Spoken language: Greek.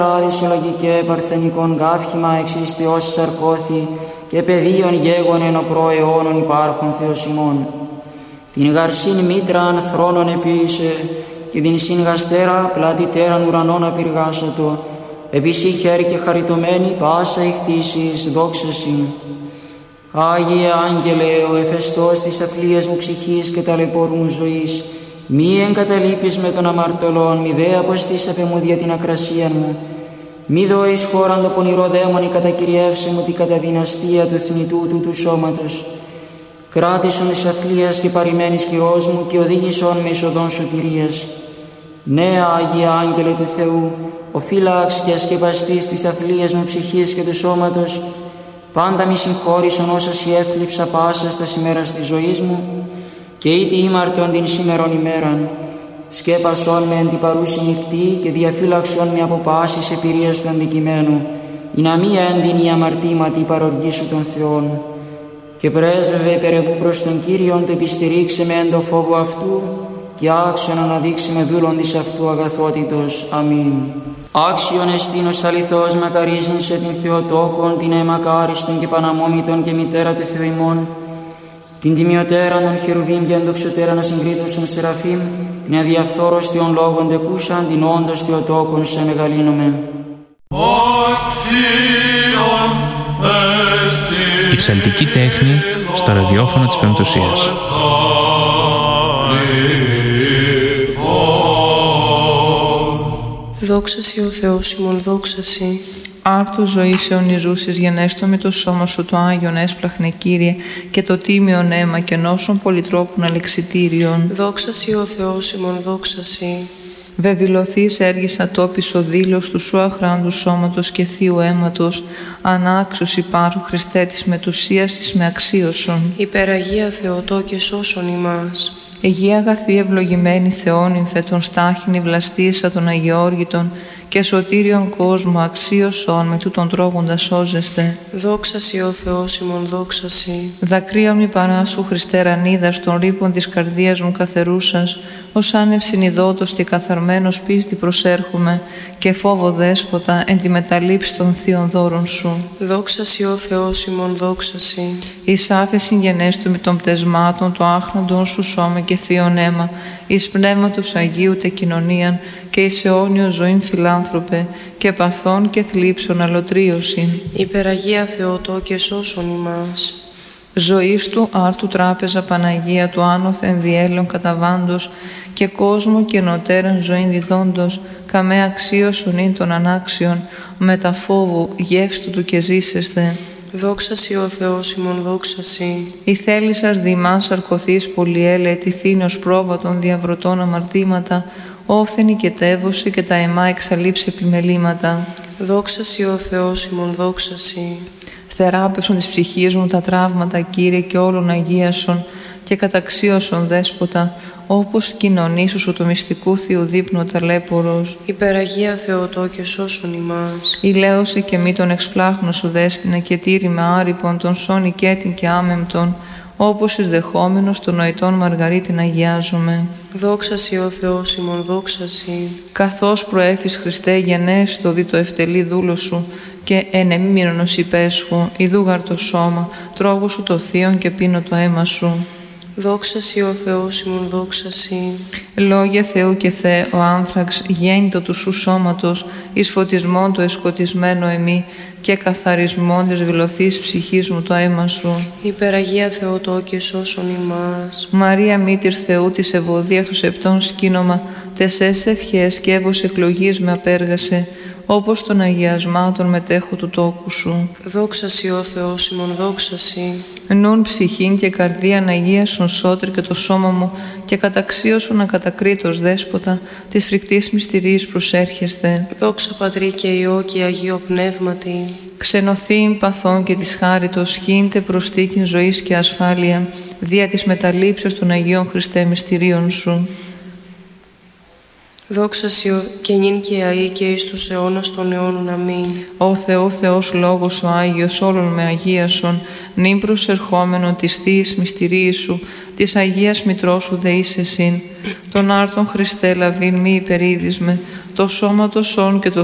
Συλλογικέ παρθενικών γάφημα εξιστιώσεις σαρκώθη και πεδίων γέγον εν ο προαιώνων υπάρχων Θεός ημών. Την γαρσήν μήτραν θρόνων επίησε και την συγγαστέρα πλατητέραν ουρανών απειργάσατο, επίση χέρι και χαριτωμένη πάσα ηχτήσεις δόξαση. Άγιε Άγγελε, ο εφεστός της αθλίας μου ψυχής και ταλαιπώρου μου ζωής, μη εγκαταλείπεις με των αμαρτωλών, μη δε αποστήσατε μου δια την ακρασία μου, μη δω εις χώραν το πονηρό δαίμονι κατακυριεύσε μου την καταδυναστία του θνητού του σώματος. Κράτησον της αθλίας και παρημένης χειρός μου και οδήγησον με εις οδόν σωτηρίας. Ναι, Άγιε Άγγελε του Θεού, ο φύλαξ και ασκεπαστής της αθλίας μου ψυχής και του σώματος, πάντα μη συγχώρησον όσα σοι έθλιψα πάσας τα ημέρας της ζωής μου και ήτι ήμαρτον την σήμερον ημέραν. Σκέπασον με εν την παρούση νυχτή και διαφύλαξον με από πάσης επηρείας του αντικειμένου, η να μία έντυνη αμαρτήματι παροργή σου των Θεών. Και πρέσβευε υπερεβού προς τον Κύριον το επιστηρίξε με εν το φόβο αυτού και άξιον αναδείξει με δούλον της αυτού αγαθότητος. Αμήν. Άξιον εστίνος αληθώς μακαρίζειν σε την Θεοτόκον, την αιμακάριστον και παναμόμητον και μητέρα του Θεού ημών, την τιμιωτέραν των χερουβίμ και ενδοξωτέραν ασυγκρίτωσον σεραφείμ, την αδιαφθόρος Θεών λόγων τεκούσαν, την όντως Θεοτόκον σε μεγαλύνομαι. Η ψαλτική τέχνη στο ραδιόφωνο της Πεμπτουσίας. Δόξα σοι ο Θεός ημών, δόξα σοι. Άρτου ζωής αιωνιζούσης γενέστομη το σώμα σου το Άγιον έσπλαχνε Κύριε και το τίμιον αίμα και νόσων πολυτρόπων αλεξιτήριων. Δόξα σοι ο Θεός ημών, δόξα σοι. Βεβηλωθείς έργησα τόπις ο δήλος του σου αχράντου σώματος και θείου αίματος, ανάξιος υπάρχου Χριστέ της μετουσίας της με αξίωσον. Υπεραγία Θεοτό και σώσον ημάς. Αιγεία αγαθή ευλογημένη Θεόν υμφετον στάχινη βλαστήσα των Αγιώργητων και σωτήριον κόσμο αξίωσον με τούτον τρώγοντα σώζεστε. Δόξα σοι ο Θεός ημών, δόξα σοι. Δακρύα μη παράσου Χριστέ ρανίδας των ρήπων της καρδίας μου καθερούσας, ως άνευ συνειδότος και καθαρμένος πίστη προσέρχομαι και φόβο δέσποτα εν τη μεταλήψη των θείων δώρων σου. Δόξα σοι ο Θεός ημών, δόξα σοι. Εις άφεση γενέστου με των πτεσμάτων το άχναντον σου σώμα και θείον αίμα, εις πνεύματος Αγίου τε κοινωνίαν και εις αιώνιο ζωήν φιλάνθρωπε και παθών και θλίψων αλωτρίωσιν. Υπεραγία Θεοτό και σώσον ημάς. Ζωής του άρτου τράπεζα Παναγία του άνωθεν διέλεον καταβάντος και κόσμο και νοτέραν ζωήν διδόντος, καμέ αξίωσον ειν των ανάξιων, μετα φόβου γεύστου του και ζήσεσθε. Δόξα σοι ο Θεός ημών, δόξα σοι. Η θέλησας δημάς σαρκωθείς πολυέλε, ετηθήνος πρόβατων διαβρωτών αμαρτήματα, όφθενη και τεύωσε και τα αιμά εξαλείψε επιμελήματα. Δόξα σοι ο Θεός ημών, δόξα σοι. Θεράπευσον της ψυχής μου τα τραύματα, Κύριε, και όλων αγίασον και καταξίωσον δέσποτα, όπως κοινωνήσου σου το μυστικού θείου δείπνου ταλέπορος. Υπεραγία Θεοτό και σώσον ημάς. Ηλαίωσε και μη τον εξπλάχνο σου δέσποινα και τήρη με άρυπον τον σώνη κέτην και άμεμπτον, όπως εις δεχόμενος των νοητών Μαργαρίτην αγιάζομαι. Δόξα σοι ο Θεός ημών, δόξα σοι. Καθώς προέφης Χριστέ γενέστο δι το ευτελή δούλο σου και εν εμίμηνος υπέσχου, ιδούγαρ το σώμα, τρώγω σου το θείον και πίνω το αίμα σου. Δόξα σοι ο Θεός ημών, δόξα σοι. Λόγια Θεού και Θεέ, ο άνθραξ γέννητο του σου σώματος, εις φωτισμόν το εσκοτισμένο εμεί και καθαρισμόν της βιλωθής ψυχής μου το αίμα σου. Υπεραγία Θεοτό και σώσον ημάς. Μαρία μήτηρ Θεού της ευωδίας του σεπτών σκήνομα, τεσές ευχές και έβος εκλογής με απέργασε, όπως των αγιασμάτων μετέχου του τόκου σου. Δόξα σοι ο Θεός ημών, δόξα σοι. Νουν ψυχήν και καρδίαν αγίασον σώτρι και το σώμα μου και καταξίωσον ακατακρίτως δέσποτα της φρικτής μυστηρίας προσέρχεστε. Δόξα Πατρί και Υιό και Αγίο Πνεύματι. Ξενωθήν παθών και της χάριτος χύντε προστίκην ζωής και ασφάλεια δια της μεταλήψεως των Αγίων Χριστέ μυστηρίων σου. Δόξα σοι και νυν και αεί και εις τους αιώνας των αιώνων. Αμήν. Ω Θεό Θεός Λόγος ο Άγιος όλων με αγίασον, νυν προσερχόμενον της Θείας μυστηρίας σου, της Αγίας Μητρός σου δεήσεσιν, τον άρτον Χριστέ λαβήν μη υπερίδισμαι, το σώμα το σών και το